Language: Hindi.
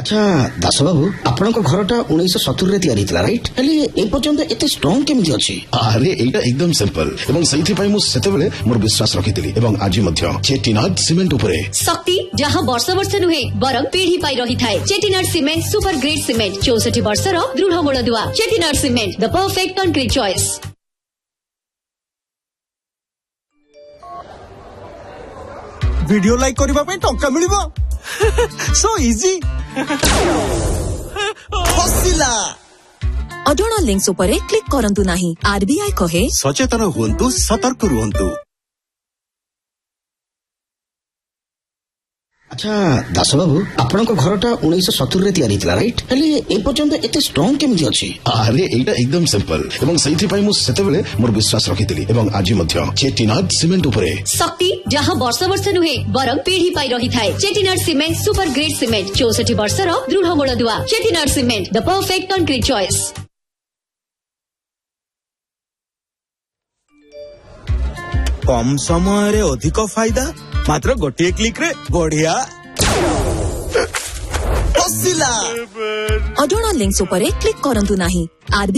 अच्छा दास बाबू आपण घरटा 1970 रे तैयारी थिला राइट हेले ए पर्यंत एते स्ट्रांग केमिति अछि? अरे एटा एकदम सिंपल एवं सही पई मु सेतेबेले मोर विश्वास रखिथिली एवं आज मध्य चेटीनाड सीमेंट उपरे शक्ति जहां वर्ष वर्ष नुहे बरम पीढ़ी पाई रही थाए। Chettinad cement super grade cement 64 वर्षर दृढ़ मूलदुआ। Chettinad cement the perfect concrete choice. Video like करबा पे टंका मिलिबो सो इजी हसिला अजोना लिंक्स उपरे क्लिक करंतु नाही। आरबीआई कहे सचेतन हुंतु सतर्क रुहंतु। अच्छा दास बाबू आपण घरटा 1970 रे तैयारी थिला राइट हेले ए पर्यंत एते स्ट्रांग केमिति अछि? अरे एटा एकदम सिंपल एवं सही पई मु सेतेबेले मोर विश्वास रखिथिली एवं आज मध्य चेटीनाड सीमेंट उपरे शक्ति जहां वर्ष वर्ष नुहे बरम पीढ़ी पाई रही थाए। Chettinad cement super grade cement 64 वर्षर दृढ़ मूलदुआ। Chettinad cement the perfect concrete choice. कम समय रे अधिक फायदा मात्र गोटे क्लिक रे बढ़िया हसिला अजोना लिंक्स उपरे क्लिक करंतु नाही। आरबीआई